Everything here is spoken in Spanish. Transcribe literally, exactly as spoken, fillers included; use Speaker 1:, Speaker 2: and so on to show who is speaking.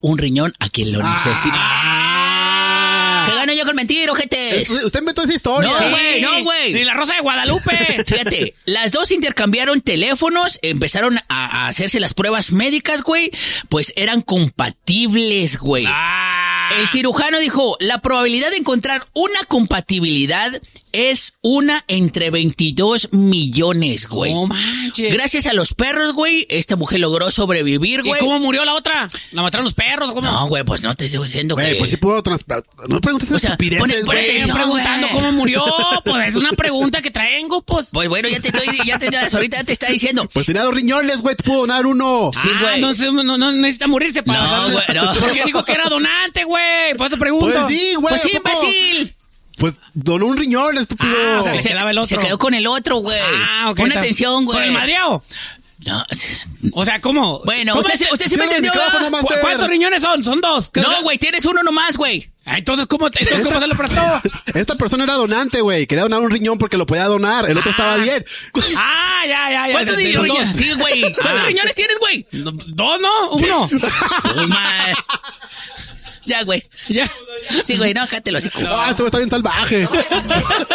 Speaker 1: un riñón a quien lo necesita.
Speaker 2: Ah.
Speaker 1: ¿Qué gano yo con mentir, ojete?
Speaker 2: Usted inventó esa historia.
Speaker 1: No, güey,
Speaker 3: Sí,
Speaker 1: no, güey.
Speaker 3: Ni la Rosa de Guadalupe.
Speaker 1: Fíjate, las dos intercambiaron teléfonos, empezaron a, a hacerse las pruebas médicas, güey, pues eran compatibles, güey.
Speaker 3: Ah.
Speaker 1: El cirujano dijo, la probabilidad de encontrar una compatibilidad es una entre veintidós millones, güey.
Speaker 3: No manches.
Speaker 1: Gracias a los perros, güey, esta mujer logró sobrevivir,
Speaker 3: ¿Y
Speaker 1: güey.
Speaker 3: cómo murió la otra? ¿La mataron los perros? ¿Cómo?
Speaker 1: No, güey, pues no te estoy diciendo
Speaker 2: Güey,
Speaker 1: que...
Speaker 2: pues sí puedo transplantar. No preguntes
Speaker 1: O sea,
Speaker 2: estupideces,
Speaker 1: pone- pone
Speaker 2: güey.
Speaker 3: Estoy
Speaker 1: atención,
Speaker 3: preguntando
Speaker 1: güey.
Speaker 3: cómo murió. Pues es una pregunta que traigo, pues.
Speaker 1: Pues bueno, ya te estoy... Ya te, ya, ahorita ya te está diciendo.
Speaker 2: Pues tenía dos riñones, güey, te puedo donar uno.
Speaker 1: Sí,
Speaker 3: ah,
Speaker 1: güey.
Speaker 3: entonces no, no necesita morirse para...
Speaker 1: No, güey, no.
Speaker 3: Porque dijo que era donante, güey. Por eso pregunto.
Speaker 2: Pues sí, güey.
Speaker 1: Pues sí,
Speaker 2: ¿a poco?
Speaker 1: imbécil.
Speaker 2: Pues donó un riñón, estúpido.
Speaker 3: Ah, o sea,
Speaker 1: Se,
Speaker 3: quedaba el otro.
Speaker 1: se quedó con el otro, güey.
Speaker 3: Ah, ok.
Speaker 1: Pon
Speaker 3: está.
Speaker 1: atención, güey.
Speaker 3: ¿Con el madreado?
Speaker 1: No,
Speaker 3: O sea, ¿cómo?
Speaker 1: bueno,
Speaker 3: ¿Cómo
Speaker 1: usted,
Speaker 3: es
Speaker 1: sí-
Speaker 3: que-
Speaker 1: usted sí me
Speaker 2: Cierra el
Speaker 1: entendió,
Speaker 2: micrófono,
Speaker 1: ¿verdad?
Speaker 2: Master.
Speaker 3: ¿Cu- ¿Cuántos riñones son? Son dos. ¿Qué-
Speaker 1: No, güey, tienes uno nomás, güey.
Speaker 3: Ah, entonces, ¿cómo, entonces, ¿cómo se lo prestó?
Speaker 2: Esta persona era donante, güey. Quería donar un riñón porque lo podía donar. El otro estaba bien.
Speaker 3: Ah, ya, ya, ya.
Speaker 1: ¿Cuántos
Speaker 3: de- de los
Speaker 1: riñones?
Speaker 3: dos.
Speaker 1: Sí, güey. ¿Cuántos
Speaker 3: Ah.
Speaker 1: riñones tienes, güey?
Speaker 3: No, Dos, ¿no? Uno.
Speaker 1: Uy, ma- Ya, güey.
Speaker 3: Ya.
Speaker 1: Sí, güey, no, cállate los hocico.
Speaker 2: Ah, este güey está bien salvaje.